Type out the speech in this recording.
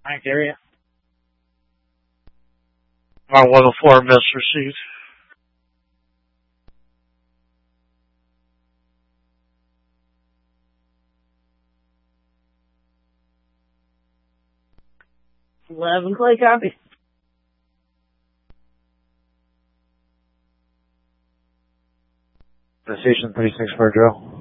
I hear you. 104 miss received. Clay copy. Station 36 for drill.